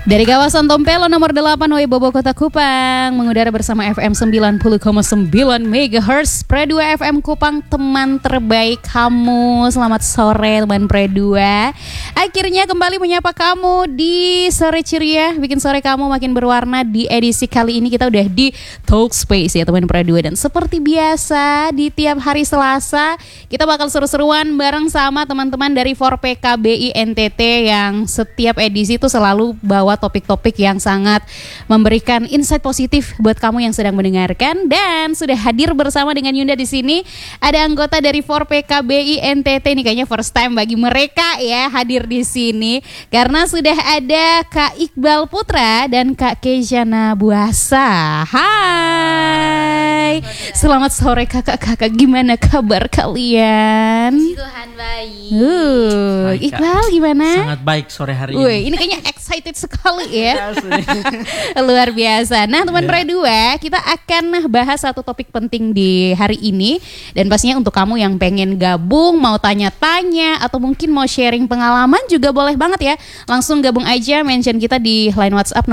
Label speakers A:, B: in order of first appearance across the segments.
A: Dari kawasan Tompelo nomor 8 Bobo Kota Kupang, mengudara bersama FM 90,9 MHz Pre 2 FM Kupang, teman terbaik kamu. Selamat sore teman Pre 2. Akhirnya kembali menyapa kamu di sore ceria, bikin sore kamu makin berwarna. Di edisi kali ini kita udah di Talk Space ya teman Pre 2. Dan seperti biasa di tiap hari Selasa kita bakal seru-seruan bareng sama teman-teman dari 4PKBI NTT yang setiap edisi itu selalu bawa topik-topik yang sangat memberikan insight positif buat kamu yang sedang mendengarkan. Dan sudah hadir bersama dengan Yunda di sini ada anggota dari 4PKBI NTT. Ini kayaknya first time bagi mereka ya hadir di sini karena sudah ada Kak Iqbal Putra dan Kak Kejana Buasa. Hai. Selamat sore kakak-kakak, gimana kabar kalian?
B: Tuhan baik.
A: Iqbal gimana?
C: Sangat baik sore hari ini.
A: Ini kayaknya excited sekali ya. Luar biasa. Nah teman Pre 2, kita akan bahas satu topik penting di hari ini. Dan pastinya untuk kamu yang pengen gabung, mau tanya-tanya atau mungkin mau sharing pengalaman juga boleh banget ya. Langsung gabung aja, mention kita di line WhatsApp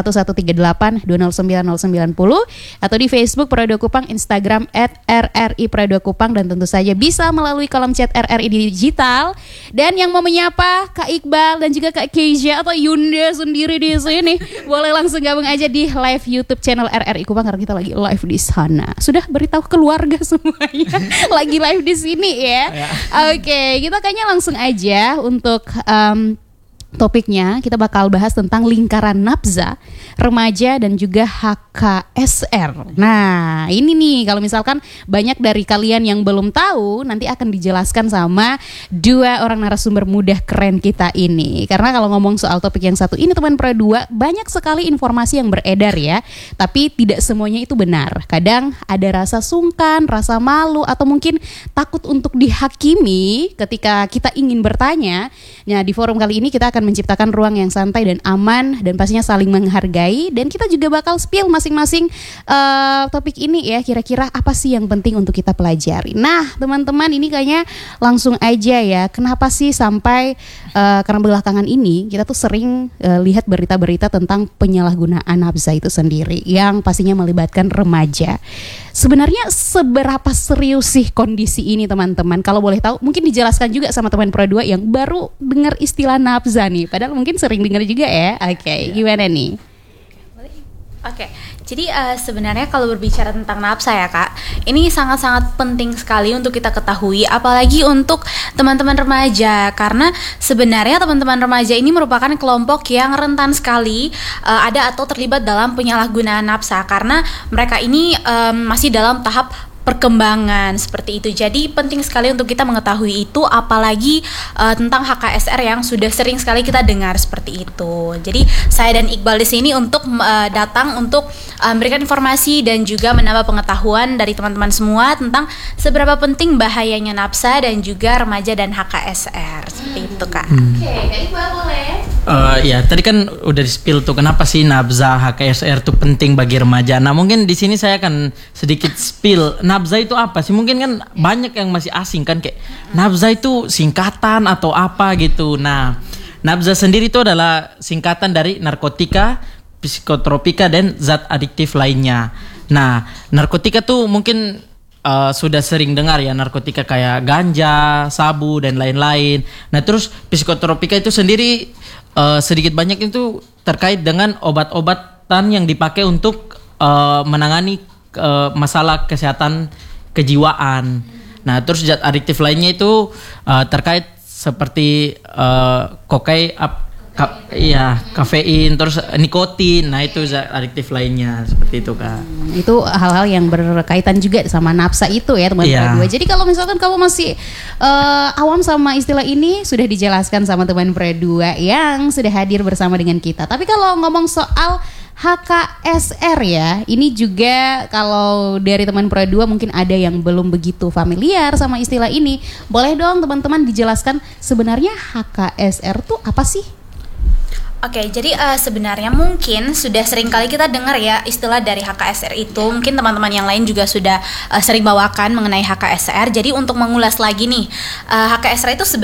A: 081138209090 atau di Facebook Pre 2 Kupang, Instagram @RRI-Pre2Kupang, dan tentu saja bisa melalui kolom chat RRI Digital. Dan yang mau menyapa Kak Iqbal dan juga Kak Keisha atau Yunda sendiri di sini, boleh langsung gabung aja di live YouTube channel RRI Kupang karena kita lagi live di sana. Sudah beritahu keluarga semuanya lagi live di sini ya. Oke, kita kayaknya langsung aja untuk topiknya. Kita bakal bahas tentang lingkaran nafza, remaja dan juga HKSR. Nah ini nih, kalau misalkan banyak dari kalian yang belum tahu, nanti akan dijelaskan sama dua orang narasumber muda keren kita ini. Karena kalau ngomong soal topik yang satu ini teman Pre 2, banyak sekali informasi yang beredar ya, tapi tidak semuanya itu benar. Kadang ada rasa sungkan, rasa malu, atau mungkin takut untuk dihakimi ketika kita ingin bertanya. Nah di forum kali ini kita akan menciptakan ruang yang santai dan aman dan pastinya saling menghargai. Dan kita juga bakal spill masing-masing topik ini ya, kira-kira apa sih yang penting untuk kita pelajari. Nah teman-teman, ini kayaknya langsung aja ya, kenapa sih sampai karena belakangan ini kita tuh sering lihat berita-berita tentang penyalahgunaan nafza itu sendiri yang pastinya melibatkan remaja. Sebenarnya seberapa serius sih kondisi ini teman-teman? Kalau boleh tahu mungkin dijelaskan juga sama teman Pro 2 yang baru dengar istilah nafza nih, padahal mungkin sering dengar juga ya. Oke, gimana nih?
B: Oke, jadi sebenarnya kalau berbicara tentang nafsa ya Kak, ini sangat-sangat penting sekali untuk kita ketahui, apalagi untuk teman-teman remaja. Karena sebenarnya teman-teman remaja ini merupakan kelompok yang rentan sekali ada atau terlibat dalam penyalahgunaan nafsa. Karena mereka ini masih dalam tahap perkembangan seperti itu. Jadi penting sekali untuk kita mengetahui itu, apalagi tentang HKSR yang sudah sering sekali kita dengar seperti itu. Jadi saya dan Iqbal di sini untuk datang untuk memberikan informasi dan juga menambah pengetahuan dari teman-teman semua tentang seberapa penting bahayanya nafsa dan juga remaja dan HKSR seperti itu Kak.
A: Oke, Kak Iqbal boleh?
C: Ya tadi kan udah di-spill tuh kenapa sih nafza HKSR tuh penting bagi remaja. Nah mungkin di sini saya akan sedikit spill nafza itu apa sih. Mungkin kan banyak yang masih asing kan, kayak nafza itu singkatan atau apa gitu. Nah nafza sendiri itu adalah singkatan dari narkotika, psikotropika, dan zat adiktif lainnya. Nah narkotika tuh mungkin sudah sering dengar ya, narkotika kayak ganja, sabu, dan lain-lain. Nah terus psikotropika itu sendiri sedikit banyak itu terkait dengan obat-obatan yang dipakai untuk menangani masalah kesehatan kejiwaan. Nah terus zat adiktif lainnya itu terkait seperti kafein, terus nikotin. Nah itu zat adiktif lainnya seperti itu Kak.
A: Itu hal-hal yang berkaitan juga sama nafsa itu ya teman-teman. Jadi kalau misalkan kamu masih awam sama istilah ini, sudah dijelaskan sama teman Pre 2 yang sudah hadir bersama dengan kita. Tapi kalau ngomong soal HKSR ya, ini juga kalau dari teman Pro 2 mungkin ada yang belum begitu familiar sama istilah ini. Boleh dong teman-teman dijelaskan sebenarnya HKSR tuh apa sih?
B: Oke, jadi sebenarnya mungkin sudah sering kali kita dengar ya istilah dari HKSR itu. Mungkin teman-teman yang lain juga sudah sering bawakan mengenai HKSR. Jadi untuk mengulas lagi nih, HKSR itu